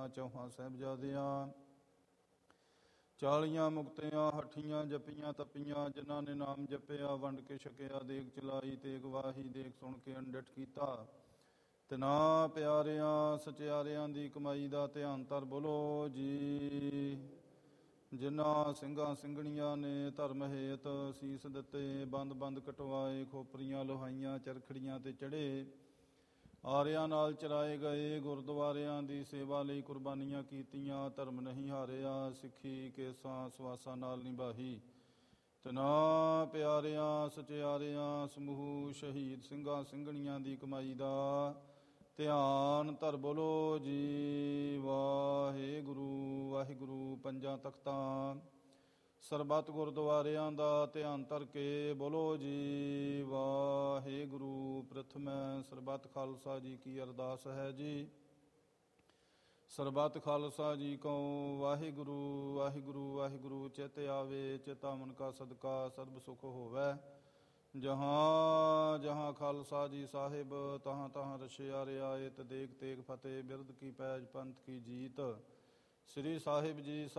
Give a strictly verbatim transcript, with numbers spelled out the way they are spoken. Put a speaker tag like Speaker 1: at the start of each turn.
Speaker 1: ਪਿਆਰਿਆਂ ਚੌਹਾਂ ਸਾਹਿਬਜ਼ਾਦਿਆਂ, ਚਾਲੀਆਂ ਮੁਕਤਿਆਂ ਹੱਠੀਆਂ ਜਪੀਆਂ ਤਪੀਆਂ, ਜਿਨ੍ਹਾਂ ਨੇ ਨਾਮ ਜਪਿਆ ਵੰਡ ਕੇ ਛਕਿਆ, ਦੇਗ ਚਲਾਈ ਤੇਗ ਵਾਹੀ, ਦੇਖ ਸੁਣ ਕੇ ਅੰਡਟ ਕੀਤਾ। ਤਿਨਾਂ ਪਿਆਰਿਆਂ ਸਚਿਆਰਿਆਂ ਦੀ ਕਮਾਈ ਦਾ ਧਿਆਨ ਧਰ ਬੋਲੋ ਜੀ। ਜਿਨ੍ਹਾਂ ਸਿੰਘਾਂ ਸਿੰਘਣੀਆਂ ਨੇ ਧਰਮ ਹੇਤ ਸੀਸ ਦਿੱਤੇ, ਬੰਦ ਬੰਦ ਕਟਵਾਏ, ਖੋਪਰੀਆਂ ਲੋਹਾਈਆਂ, ਚਰਖੜੀਆਂ ਤੇ ਚੜ੍ਹੇ, ਆਰਿਆਂ ਨਾਲ ਚਲਾਏ ਗਏ, ਗੁਰਦੁਆਰਿਆਂ ਦੀ ਸੇਵਾ ਲਈ ਕੁਰਬਾਨੀਆਂ ਕੀਤੀਆਂ, ਧਰਮ ਨਹੀਂ ਹਾਰਿਆ, ਸਿੱਖੀ ਕੇਸਾਂ ਸਵਾਸਾਂ ਨਾਲ ਨਿਭਾਈ। ਤਿਨਾਂ ਪਿਆਰਿਆਂ ਸਚਿਆਰਿਆਂ ਸਮੂਹ ਸ਼ਹੀਦ ਸਿੰਘਾਂ ਸਿੰਘਣੀਆਂ ਦੀ ਕਮਾਈ ਦਾ ਧਿਆਨ ਧਰ ਬੋਲੋ ਜੀ। ਵਾਹਿਗੁਰੂ ਵਾਹਿਗੁਰੂ। ਪੰਜਾਂ ਤਖਤਾਂ ਸਰਬੱਤ ਗੁਰਦੁਆਰਿਆਂ ਦਾ ਧਿਆਨ ਧਰ ਕੇ ਬੋਲੋ ਜੀ ਵਾਹਿਗੁਰੂ। ਪ੍ਰਥਮੈ ਸਰਬੱਤ ਖਾਲਸਾ ਜੀ ਕੀ ਅਰਦਾਸ ਹੈ ਜੀ। ਸਰਬੱਤ ਖਾਲਸਾ ਜੀ ਕਉ ਵਾਹਿਗੁਰੂ ਵਾਹਿਗੁਰੂ ਵਾਹਿਗੁਰੂ। ਚਿਤ ਆਵੇ ਚਿਤਾ ਮਨ ਕਾ ਸਦਕਾ, ਸਰਬ ਸੁਖ ਹੋਵੈ ਜਹਾਂ ਜਹਾਂ। ਖਾਲਸਾ ਜੀ ਸਾਹਿਬ ਤਹਾਂ ਤਹਾਂ ਰਛਿਆ ਰਿਆਇਤ, ਦੇਗ ਤੇਗ ਫਤਿਹ, ਬਿਰਦ ਕੀ ਪੈਜ ਪੰਥ ਕੀ ਜੀਤ। ਸ੍ਰੀ ਸਾਹਿਬ ਜੀ